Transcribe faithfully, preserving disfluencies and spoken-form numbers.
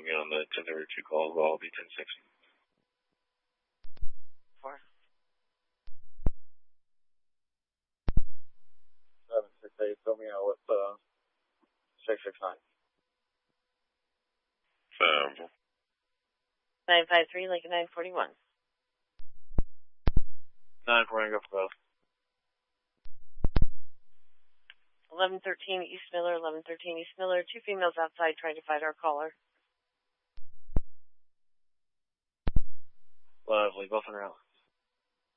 me on the ten thirty-two call as well. I'll be ten sixty. Four. seven six eight, fill me out with uh, six six nine. Sample. nine five three, Lincoln nine forty-one. nine four, go for both. eleven thirteen East Miller, eleven thirteen East Miller. Two females outside trying to find our caller. Lovely, both in route.